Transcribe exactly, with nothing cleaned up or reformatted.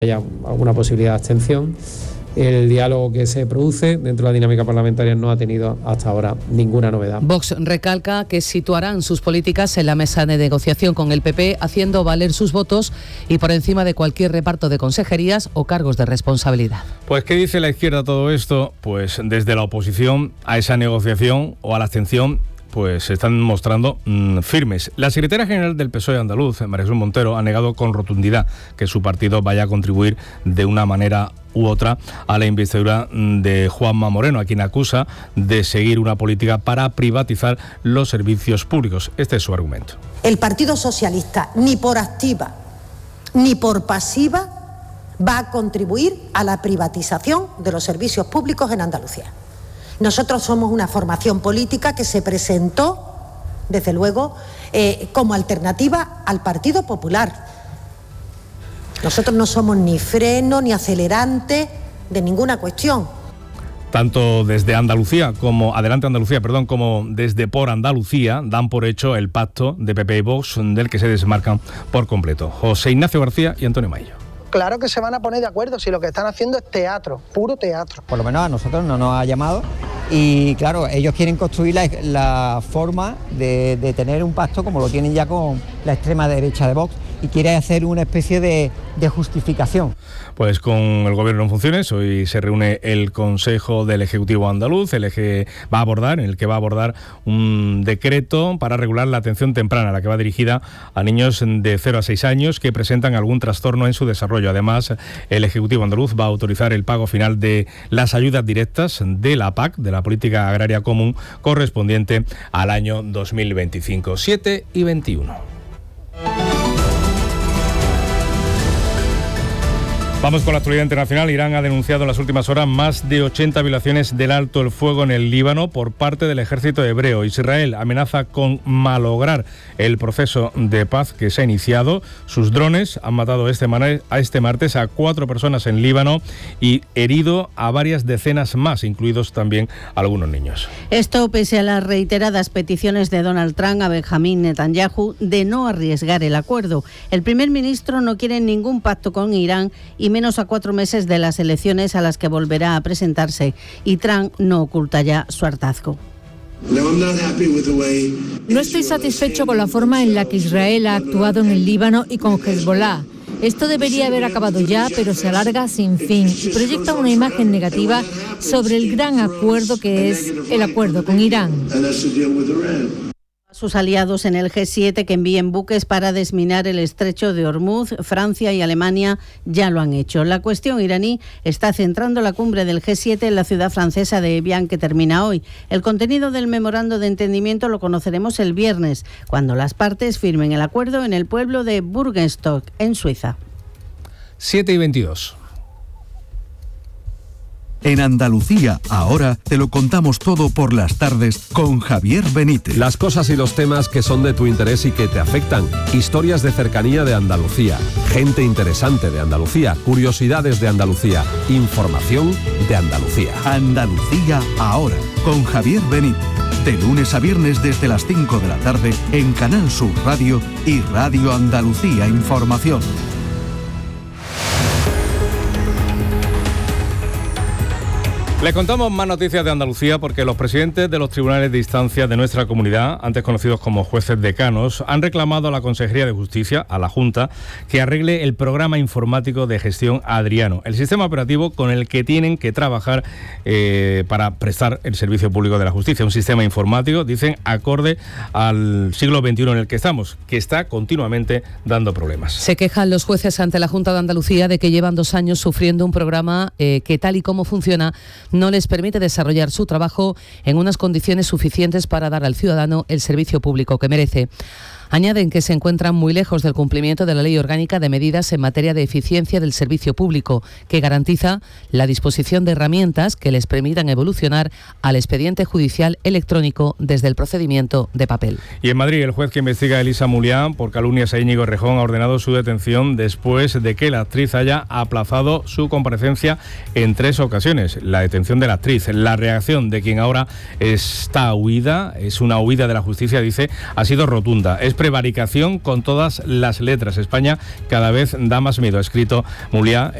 haya alguna posibilidad de abstención. El diálogo que se produce dentro de la dinámica parlamentaria no ha tenido hasta ahora ninguna novedad. Vox recalca que situarán sus políticas en la mesa de negociación con el P P, haciendo valer sus votos y por encima de cualquier reparto de consejerías o cargos de responsabilidad. Pues, ¿qué dice la izquierda todo esto? Pues desde la oposición a esa negociación o a la abstención, pues se están mostrando mmm, firmes. La secretaria general del P S O E andaluz, María Jesús Montero, ha negado con rotundidad que su partido vaya a contribuir de una manera u otra a la investidura de Juanma Moreno, a quien acusa de seguir una política para privatizar los servicios públicos. Este es su argumento. El Partido Socialista, ni por activa ni por pasiva, va a contribuir a la privatización de los servicios públicos en Andalucía. Nosotros somos una formación política que se presentó, desde luego, eh, como alternativa al Partido Popular. Nosotros no somos ni freno ni acelerante de ninguna cuestión. Tanto desde Andalucía como Adelante Andalucía, perdón, como desde Por Andalucía dan por hecho el pacto de P P y Vox, del que se desmarcan por completo. José Ignacio García y Antonio Maillo. Claro que se van a poner de acuerdo si lo que están haciendo es teatro, puro teatro. Por lo menos a nosotros no nos ha llamado y claro, ellos quieren construir la, la forma de, de tener un pacto como lo tienen ya con la extrema derecha de Vox y quiere hacer una especie de, de justificación. Pues con el Gobierno en funciones, hoy se reúne el Consejo del Ejecutivo andaluz, el eje va a abordar, en el que va a abordar un decreto para regular la atención temprana, la que va dirigida a niños de cero a seis años que presentan algún trastorno en su desarrollo. Además, el Ejecutivo andaluz va a autorizar el pago final de las ayudas directas de la P A C, de la Política Agraria Común, correspondiente al año dos mil veinticinco. siete y veintiuno. Vamos con la actualidad internacional. Irán ha denunciado en las últimas horas más de ochenta violaciones del alto el fuego en el Líbano por parte del ejército hebreo. Israel amenaza con malograr el proceso de paz que se ha iniciado. Sus drones han matado este, man- a este martes a cuatro personas en Líbano y herido a varias decenas más, incluidos también algunos niños. Esto pese a las reiteradas peticiones de Donald Trump a Benjamín Netanyahu de no arriesgar el acuerdo. El primer ministro no quiere ningún pacto con Irán y menos a cuatro meses de las elecciones a las que volverá a presentarse, y Trump no oculta ya su hartazgo. No estoy satisfecho con la forma en la que Israel ha actuado en el Líbano y con Hezbollah. Esto debería haber acabado ya, pero se alarga sin fin y proyecta una imagen negativa sobre el gran acuerdo que es el acuerdo con Irán. Sus aliados en el G siete que envíen buques para desminar el estrecho de Hormuz, Francia y Alemania ya lo han hecho. La cuestión iraní está centrando la cumbre del G siete en la ciudad francesa de Evian, que termina hoy. El contenido del memorando de entendimiento lo conoceremos el viernes, cuando las partes firmen el acuerdo en el pueblo de Burgenstock, en Suiza. siete y veintidós. En Andalucía, ahora te lo contamos todo por las tardes con Javier Benítez. Las cosas y los temas que son de tu interés y que te afectan. Historias de cercanía de Andalucía. Gente interesante de Andalucía. Curiosidades de Andalucía. Información de Andalucía. Andalucía, ahora, con Javier Benítez. De lunes a viernes desde las cinco de la tarde en Canal Sur Radio y Radio Andalucía Información. Le contamos más noticias de Andalucía porque los presidentes de los tribunales de instancia de nuestra comunidad, antes conocidos como jueces decanos, han reclamado a la Consejería de Justicia, a la Junta, que arregle el programa informático de gestión Adriano, el sistema operativo con el que tienen que trabajar eh, para prestar el servicio público de la justicia. Un sistema informático, dicen, acorde al siglo veintiuno en el que estamos, que está continuamente dando problemas. Se quejan los jueces ante la Junta de Andalucía de que llevan dos años sufriendo un programa eh, que, tal y como funciona, no les permite desarrollar su trabajo en unas condiciones suficientes para dar al ciudadano el servicio público que merece. Añaden que se encuentran muy lejos del cumplimiento de la Ley Orgánica de Medidas en materia de eficiencia del servicio público, que garantiza la disposición de herramientas que les permitan evolucionar al expediente judicial electrónico desde el procedimiento de papel. Y en Madrid, el juez que investiga a Elisa Mulián por calumnias a Íñigo Errejón ha ordenado su detención después de que la actriz haya aplazado su comparecencia en tres ocasiones. La detención de la actriz, la reacción de quien ahora está huida, es una huida de la justicia, dice, ha sido rotunda. Es prevaricación con todas las letras. España cada vez da más miedo, ha escrito Mouliá